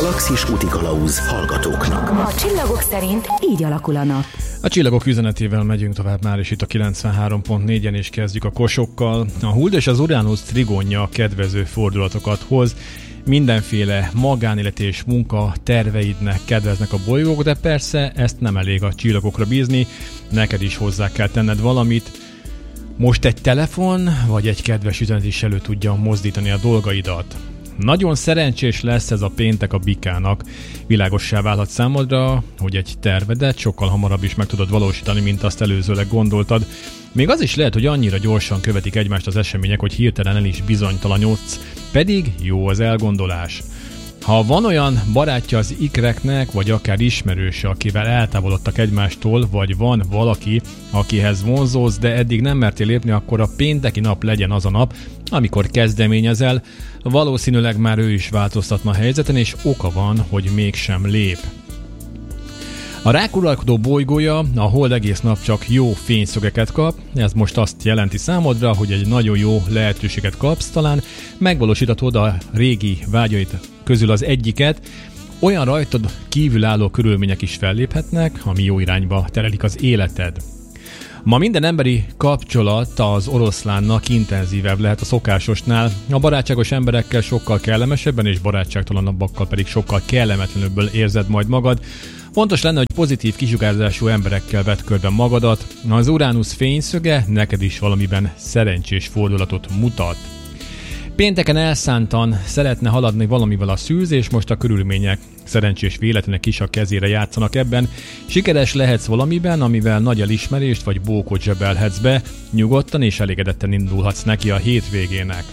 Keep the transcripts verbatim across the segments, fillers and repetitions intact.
Galaxis útikalauz hallgatóknak. A csillagok szerint így alakul a nap. A csillagok üzenetével megyünk tovább már is itt a kilencvenhárom pont négyen, és kezdjük a kosokkal. A Hold és az Uránusz trigonja kedvező fordulatokat hoz. Mindenféle magánélet és munka terveidnek kedveznek a bolygók, de persze ezt nem elég a csillagokra bízni, neked is hozzá kell tenned valamit. Most egy telefon vagy egy kedves üzenet is elő tudja mozdítani a dolgaidat. Nagyon szerencsés lesz ez a péntek a bikának. Világossá válhat számodra, hogy egy tervedet sokkal hamarabb is meg tudod valósítani, mint azt előzőleg gondoltad. Még az is lehet, hogy annyira gyorsan követik egymást az események, hogy hirtelen el is bizonytalanodsz, pedig jó az elgondolás. Ha van olyan barátja az ikreknek, vagy akár ismerőse, akivel eltávolodtak egymástól, vagy van valaki, akihez vonzódsz, de eddig nem mertél lépni, akkor a pénteki nap legyen az a nap, amikor kezdeményezel. Valószínűleg már ő is változtatna a helyzeten, és oka van, hogy mégsem lép. A rák uralkodó bolygója, a Hold egész nap csak jó fényszögeket kap, ez most azt jelenti számodra, hogy egy nagyon jó lehetőséget kapsz, talán megvalósíthatod a régi vágyait közül az egyiket, olyan rajtad kívülálló körülmények is felléphetnek, ami jó irányba terelik az életed. Ma minden emberi kapcsolat az oroszlánnak intenzívebb lehet a szokásosnál, a barátságos emberekkel sokkal kellemesebben és barátságtalanabbakkal pedig sokkal kellemetlenül érzed majd magad. Fontos lenne, hogy pozitív kisugárzású emberekkel vedd körbe magadat, az Uránusz fényszöge neked is valamiben szerencsés fordulatot mutat. Pénteken elszántan szeretne haladni valamivel a szűz, és most a körülmények szerencsés véletlenek is a kezére játszanak ebben. Sikeres lehetsz valamiben, amivel nagy elismerést vagy bókot zsebelhetsz be, nyugodtan és elégedetten indulhatsz neki a hétvégének.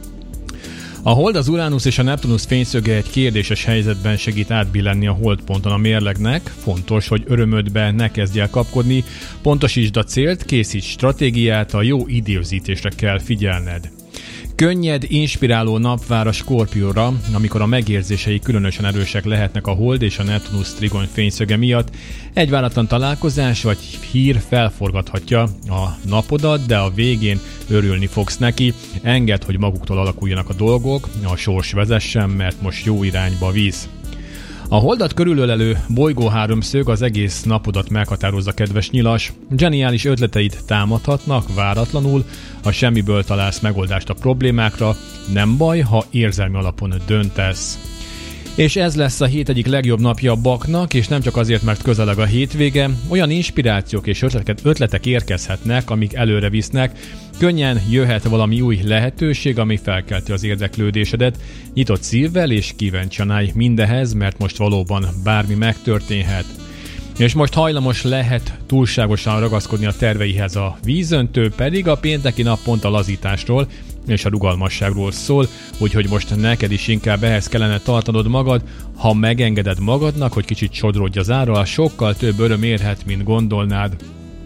A Hold, az Uránusz és a Neptunusz fényszöge egy kérdéses helyzetben segít átbillenni a holdponton a mérlegnek. Fontos, hogy örömödbe ne kezdj el kapkodni, pontosítsd a célt, készíts stratégiát, a jó időzítésre kell figyelned. Könnyed, inspiráló nap vár a Skorpióra, amikor a megérzései különösen erősek lehetnek a Hold és a Neptunusz trigon fényszöge miatt. Egy váratlan találkozás vagy hír felforgathatja a napodat, de a végén örülni fogsz neki. Engedd, hogy maguktól alakuljanak a dolgok, a sors vezessen, mert most jó irányba visz. A Holdat körülölelő bolygóháromszög az egész napodat meghatározza, kedves nyilas. Zseniális ötleteid támadhatnak váratlanul, ha semmiből találsz megoldást a problémákra, nem baj, ha érzelmi alapon döntesz. És ez lesz a hét egyik legjobb napja a Baknak, és nem csak azért, mert közeleg a hétvége, olyan inspirációk és ötletek, ötletek érkezhetnek, amik előre visznek, könnyen jöhet valami új lehetőség, ami felkelti az érdeklődésedet, nyitott szívvel és kíváncsian állj mindehez, mert most valóban bármi megtörténhet. És most hajlamos lehet túlságosan ragaszkodni a terveihez, a vízöntő pedig a pénteki nap pont a lazításról és a rugalmasságról szól, úgyhogy most neked is inkább ehhez kellene tartanod magad, ha megengeded magadnak, hogy kicsit sodrodj az árral, sokkal több öröm érhet, mint gondolnád.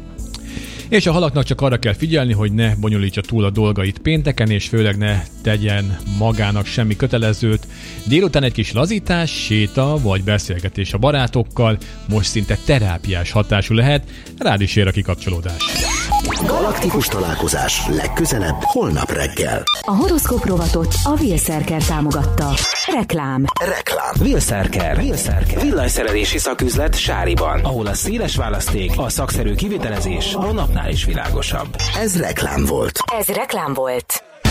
És a halaknak csak arra kell figyelni, hogy ne bonyolítsa túl a dolgait pénteken, és főleg ne tegyen magának semmi kötelezőt. Délután egy kis lazítás, séta vagy beszélgetés a barátokkal most szinte terápiás hatású lehet, rád is ér a kikapcsolódás. Galaktikus találkozás legközelebb holnap reggel. A horoszkóp rovatot a Wheelszerker támogatta. Reklám. Reklám. Wheelszerker. Wheelszerker. Villanyszerelési szaküzlet Sáriban, ahol a széles választék, a szakszerű kivitelezés a napnál is világosabb. Ez reklám volt. Ez reklám volt.